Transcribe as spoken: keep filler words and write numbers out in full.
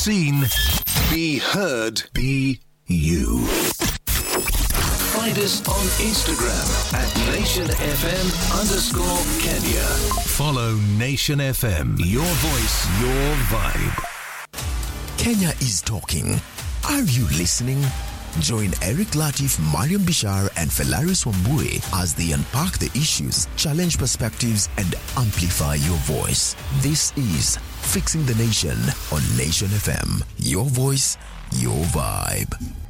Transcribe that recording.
seen, be heard, be you. Find us on Instagram at Nation F M underscore Kenya. Follow Nation F M. Your voice, your vibe. Kenya is talking. Are you listening? Join Eric Latif, Mariam Bishar, and Felaris Wambue as they unpack the issues, challenge perspectives, and amplify your voice. This is Fixing the Nation on Nation F M. Your voice, your vibe.